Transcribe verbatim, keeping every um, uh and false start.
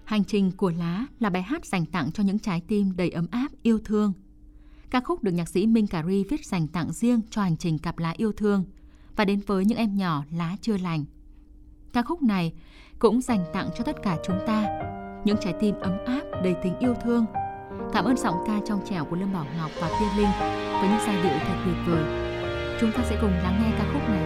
Hành trình của lá là bài hát dành tặng cho những trái tim đầy ấm áp, yêu thương. Ca khúc được nhạc sĩ Minh Cà Ri viết dành tặng riêng cho hành trình cặp lá yêu thương và đến với những em nhỏ lá chưa lành. Ca khúc này cũng dành tặng cho tất cả chúng ta, những trái tim ấm áp đầy tình yêu thương. Cảm ơn giọng ca trong trẻo của Lâm Bảo Ngọc và Tiên Linh với những giai điệu thật tuyệt vời. Chúng ta sẽ cùng lắng nghe ca khúc này.